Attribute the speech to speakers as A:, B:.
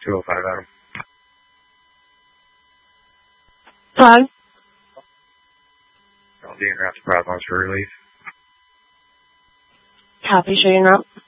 A: 205 Adam.
B: Hello?
A: I'll be in route to Providence for relief.
B: Copy, shooting up.